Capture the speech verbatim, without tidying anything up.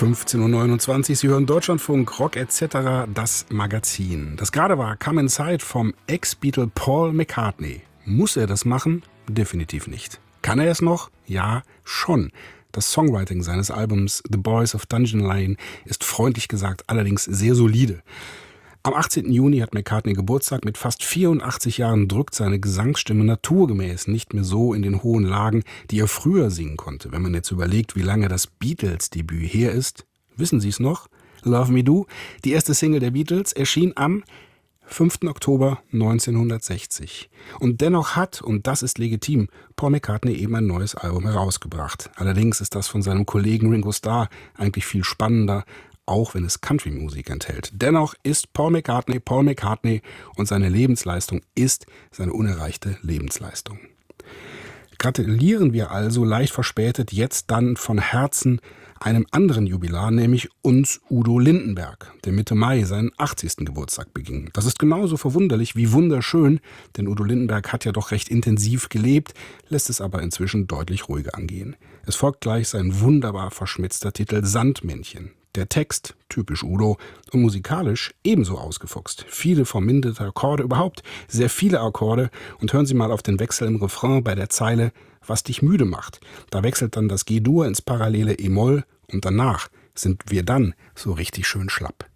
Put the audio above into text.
fünfzehn Uhr neunundzwanzig, Sie hören Deutschlandfunk, Rock et cetera, das Magazin. Das gerade war Come Inside vom Ex-Beatle Paul McCartney. Muss er das machen? Definitiv nicht. Kann er es noch? Ja, schon. Das Songwriting seines Albums The Boys of Dungeon Lane ist freundlich gesagt allerdings sehr solide. Am achtzehnten Juni hat McCartney Geburtstag. Mit fast vierundachtzig Jahren drückt seine Gesangsstimme naturgemäß nicht mehr so in den hohen Lagen, die er früher singen konnte. Wenn man jetzt überlegt, wie lange das Beatles-Debüt her ist. Wissen Sie es noch? Love Me Do, die erste Single der Beatles, erschien am fünften Oktober neunzehnhundertsechzig. Und dennoch hat, und das ist legitim, Paul McCartney eben ein neues Album herausgebracht. Allerdings ist das von seinem Kollegen Ringo Starr eigentlich viel spannender, auch wenn es Country-Musik enthält. Dennoch ist Paul McCartney Paul McCartney und seine Lebensleistung ist seine unerreichte Lebensleistung. Gratulieren wir also leicht verspätet jetzt dann von Herzen einem anderen Jubilar, nämlich uns Udo Lindenberg, der Mitte Mai seinen achtzigsten Geburtstag beging. Das ist genauso verwunderlich wie wunderschön, denn Udo Lindenberg hat ja doch recht intensiv gelebt, lässt es aber inzwischen deutlich ruhiger angehen. Es folgt gleich sein wunderbar verschmitzter Titel Sandmännchen. Der Text, typisch Udo, und musikalisch ebenso ausgefuchst. Viele verminderte Akkorde, überhaupt sehr viele Akkorde. Und hören Sie mal auf den Wechsel im Refrain bei der Zeile, was dich müde macht. Da wechselt dann das G-Dur ins parallele E-Moll und danach sind wir dann so richtig schön schlapp.